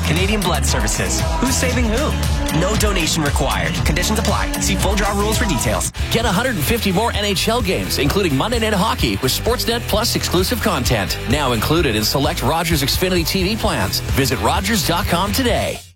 Canadian Blood Services. Who's saving who? No donation required. Conditions apply. See full draw rules for details. Get 150 more NHL games, including Monday Night Hockey with Sportsnet Plus exclusive content. Now included in select Rogers Xfinity TV plans. Visit Rogers.com today.